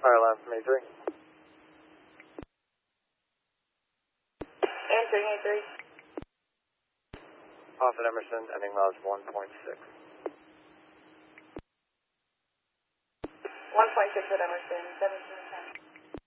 Fire alarm from A3. Answering A3. Off at Emerson, ending miles 1.6. 1.6 at Emerson, 17.